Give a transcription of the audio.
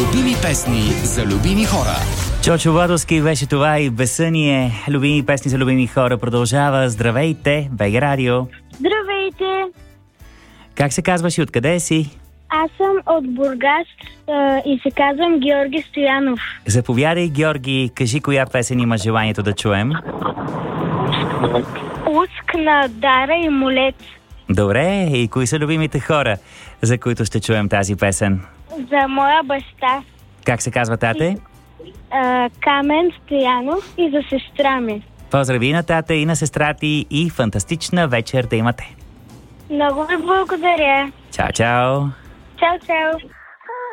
Любими песни за любими хора. Чочо Владовски беше това и Безсъние. Любими песни за любими хора продължава. Здравейте, БГ Радио. Здравейте! Как се казваш и откъде си? Аз съм от Бургас и се казвам Георги Стоянов. Заповядай, Георги, кажи коя песен има желанието да чуем. Уск на Дара и Молец. Добре, и кои са любимите хора, за които ще чуем тази песен? За моя баща Как се казва тате? Камен Стоянов и за сестра ми. Поздрави на тата и на сестра ти и фантастична вечер да имате. Много ви благодаря. Чао, чао! Чао, чао!